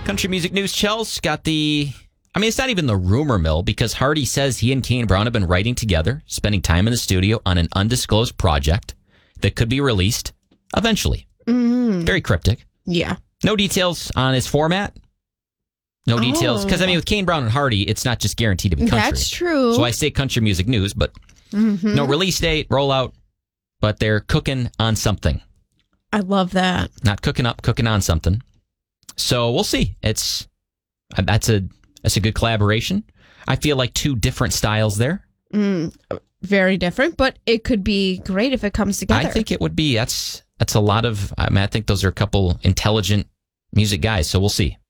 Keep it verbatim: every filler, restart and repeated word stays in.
Country music news, Chels, got the... I mean, it's not even the rumor mill because Hardy says he and Kane Brown have been writing together, spending time in the studio on an undisclosed project that could be released eventually. Mm. Very cryptic. Yeah. No details on his format. No details. Because, I mean, with Kane Brown and Hardy, it's not just guaranteed to be country. That's true. So I say country music news, but mm-hmm. no release date, rollout, but they're cooking on something. I love that. Not cooking up, cooking on something. So we'll see. It's That's a... That's a good collaboration. I feel like two different styles there. Mm, very different, but it could be great if it comes together. I think it would be. That's that's a lot of, I mean, I think those are a couple intelligent music guys, so we'll see.